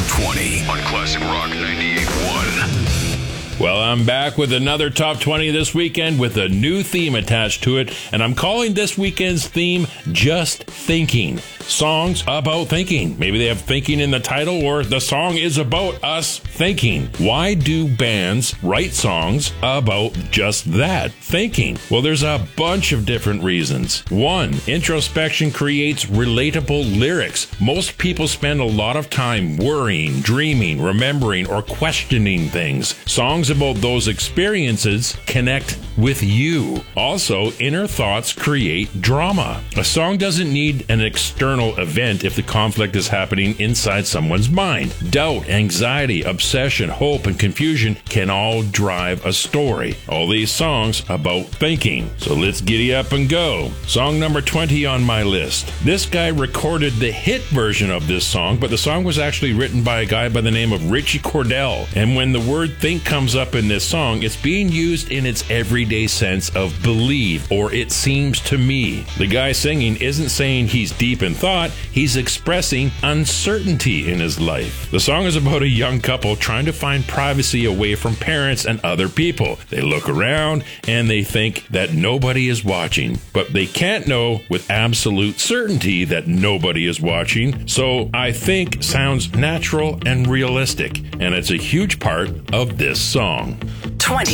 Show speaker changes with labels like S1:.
S1: 20 on Classic Rock 98.1.
S2: Well, I'm back with another Top 20 this weekend with a new theme attached to it, and I'm calling this weekend's theme Just Thinking. Songs about thinking. Maybe they have thinking in the title, or the song is about us thinking. Why do bands write songs about just that, thinking? Well, there's a bunch of different reasons. One, introspection creates relatable lyrics. Most people spend a lot of time worrying, dreaming, remembering, or questioning things. Songs about those experiences connect with you. Also, inner thoughts create drama. A song doesn't need an external event if the conflict is happening inside someone's mind. Doubt, anxiety, obsession, hope, and confusion can all drive a story. All these songs about thinking. So let's giddy up and go. Song number 20 on my list. This guy recorded the hit version of this song, but the song was actually written by a guy by the name of Richie Cordell. And when the word think comes up in this song, it's being used in its everyday sense of believe, or it seems to me. The guy singing isn't saying he's deep in thought, he's expressing uncertainty in his life. The song is about a young couple trying to find privacy away from parents and other people. They look around and they think that nobody is watching, but they can't know with absolute certainty that nobody is watching. So I think sounds natural and realistic, and it's a huge part of this song.
S3: 20.